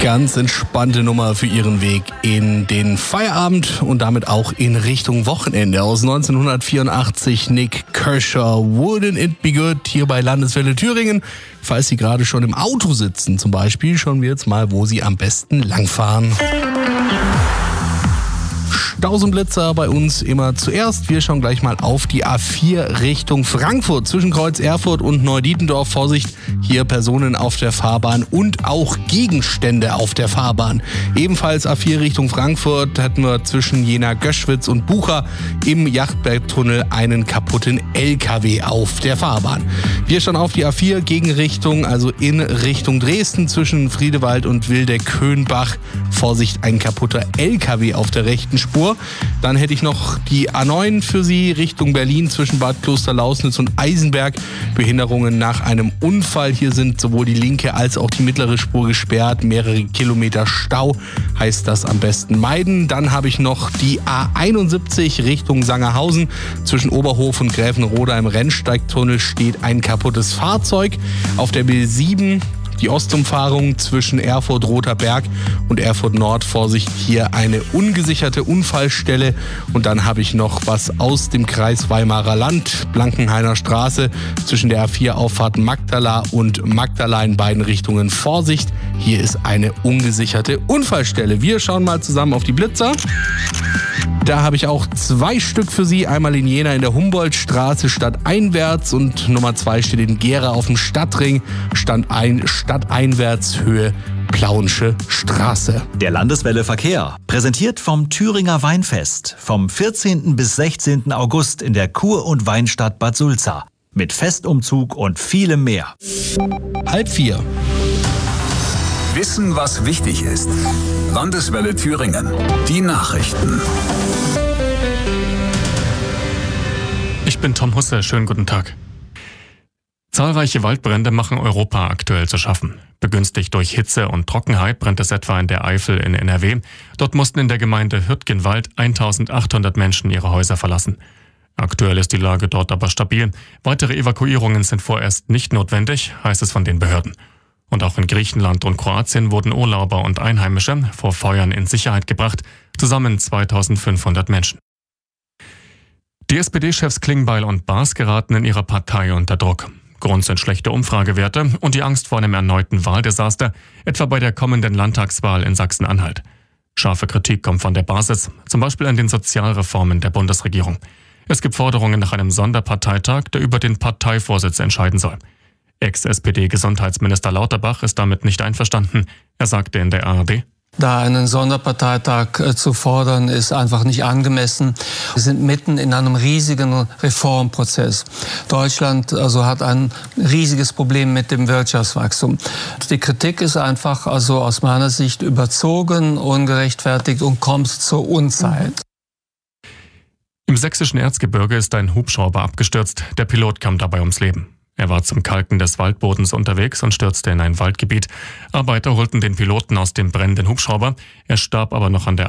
Ganz entspannte Nummer für Ihren Weg in den Feierabend und damit auch in Richtung Wochenende. Aus 1984 Nik Kershaw, Wouldn't It Be Good, hier bei Landeswelle Thüringen. Falls Sie gerade schon im Auto sitzen zum Beispiel, schauen wir jetzt mal, wo Sie am besten langfahren. Staus und Blitzer bei uns immer zuerst. Wir schauen gleich mal auf die A4 Richtung Frankfurt. Zwischen Kreuz Erfurt und Neudietendorf. Vorsicht, hier Personen auf der Fahrbahn und auch Gegenstände auf der Fahrbahn. Ebenfalls A4 Richtung Frankfurt hatten wir zwischen Jena-Göschwitz und Bucha im Yachtbergtunnel einen kaputten LKW auf der Fahrbahn. Wir schauen auf die A4 Gegenrichtung, also in Richtung Dresden zwischen Friedewald und Wildeck-Höhenbach. Vorsicht, ein kaputter LKW auf der rechten Spur. Dann hätte ich noch die A9 für Sie Richtung Berlin zwischen Bad Klosterlausnitz und Eisenberg. Behinderungen nach einem Unfall. Hier sind sowohl die linke als auch die mittlere Spur gesperrt. Mehrere Kilometer Stau, heißt das am besten meiden. Dann habe ich noch die A71 Richtung Sangerhausen. Zwischen Oberhof und Gräfenroda im Rennsteigtunnel steht ein kaputtes Fahrzeug. Auf der B7 die Ostumfahrung zwischen Erfurt-Roter Berg und Erfurt-Nord. Vorsicht, hier eine ungesicherte Unfallstelle. Und dann habe ich noch was aus dem Kreis Weimarer Land, Blankenhainer Straße, zwischen der A4-Auffahrt Magdala und Magdala in beiden Richtungen. Vorsicht, hier ist eine ungesicherte Unfallstelle. Wir schauen mal zusammen auf die Blitzer. Da habe ich auch 2 Stück für Sie. Einmal in Jena in der Humboldtstraße stadteinwärts und Nummer 2 steht in Gera auf dem Stadtring, stadteinwärts Höhe Plauensche Straße. Der Landeswelle Verkehr, präsentiert vom Thüringer Weinfest vom 14. bis 16. August in der Kur- und Weinstadt Bad Sulza. Mit Festumzug und vielem mehr. 3:30. Wissen, was wichtig ist. Landeswelle Thüringen. Die Nachrichten. Ich bin Tom Husse, schönen guten Tag. Zahlreiche Waldbrände machen Europa aktuell zu schaffen. Begünstigt durch Hitze und Trockenheit brennt es etwa in der Eifel in NRW. Dort mussten in der Gemeinde Hürtgenwald 1800 Menschen ihre Häuser verlassen. Aktuell ist die Lage dort aber stabil. Weitere Evakuierungen sind vorerst nicht notwendig, heißt es von den Behörden. Und auch in Griechenland und Kroatien wurden Urlauber und Einheimische vor Feuern in Sicherheit gebracht, zusammen 2500 Menschen. Die SPD-Chefs Klingbeil und Baas geraten in ihrer Partei unter Druck. Grund sind schlechte Umfragewerte und die Angst vor einem erneuten Wahldesaster, etwa bei der kommenden Landtagswahl in Sachsen-Anhalt. Scharfe Kritik kommt von der Basis, zum Beispiel an den Sozialreformen der Bundesregierung. Es gibt Forderungen nach einem Sonderparteitag, der über den Parteivorsitz entscheiden soll. Ex-SPD-Gesundheitsminister Lauterbach ist damit nicht einverstanden. Er sagte in der ARD: Da einen Sonderparteitag zu fordern, ist einfach nicht angemessen. Wir sind mitten in einem riesigen Reformprozess. Deutschland hat ein riesiges Problem mit dem Wirtschaftswachstum. Die Kritik ist einfach aus meiner Sicht überzogen, ungerechtfertigt und kommt zur Unzeit. Im sächsischen Erzgebirge ist ein Hubschrauber abgestürzt. Der Pilot kam dabei ums Leben. Er war zum Kalken des Waldbodens unterwegs und stürzte in ein Waldgebiet. Arbeiter holten den Piloten aus dem brennenden Hubschrauber. Er starb aber noch an der